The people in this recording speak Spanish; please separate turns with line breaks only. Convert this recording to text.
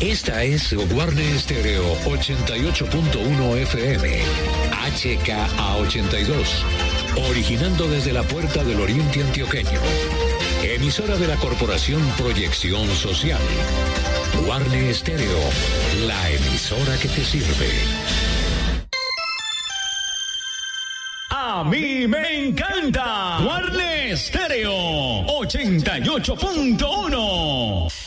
Esta es Guarne Stereo 88.1 FM, HKA 82, originando desde la Puerta del Oriente Antioqueño. Emisora de la Corporación Proyección Social. Guarne Stereo, la emisora que te sirve.
A mí me encanta Guarne Stereo 88.1.